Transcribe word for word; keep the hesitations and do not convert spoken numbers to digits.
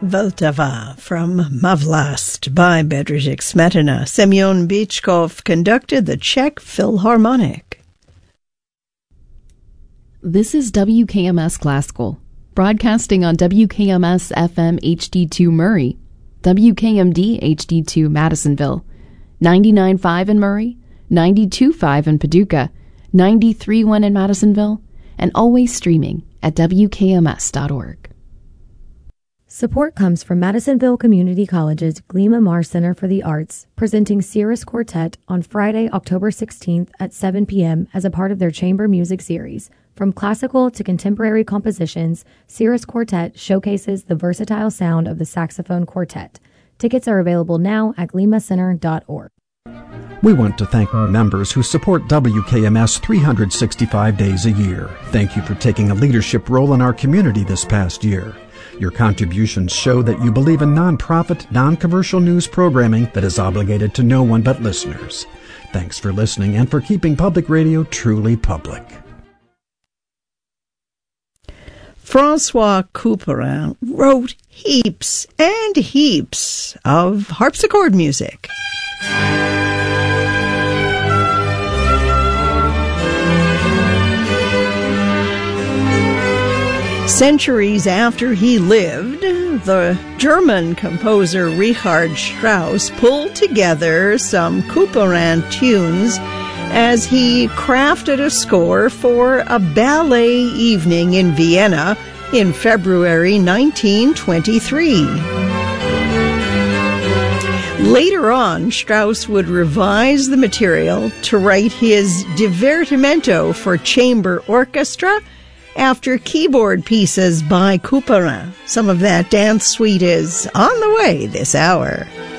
Vltava from Mavlast by Bedřich Smetana. Semyon Bychkov conducted the Czech Philharmonic. This is W K M S Classical, broadcasting on W K M S F M H D two Murray, W K M D H D two Madisonville, ninety-nine point five in Murray, ninety-two point five in Paducah, ninety-three point one in Madisonville, and always streaming at W K M S dot org. Support comes from Madisonville Community College's Glima Mar Center for the Arts, presenting Cirrus Quartet on Friday, October sixteenth at seven p.m. as a part of their chamber music series. From classical to contemporary compositions, Cirrus Quartet showcases the versatile sound of the saxophone quartet. Tickets are available now at glima center dot org. We want to thank our members who support W K M S three hundred sixty-five days a year. Thank you for taking a leadership role in our community this past year. Your contributions show that you believe in nonprofit, non-commercial news programming that is obligated to no one but listeners. Thanks for listening and for keeping public radio truly public. François Couperin wrote heaps and heaps of harpsichord music. Centuries after he lived, the German composer Richard Strauss pulled together some Couperin tunes as he crafted a score for a ballet evening in Vienna in February nineteen twenty-three. Later on, Strauss would revise the material to write his Divertimento for chamber orchestra after keyboard pieces by Couperin. Some of that dance suite is on the way this hour.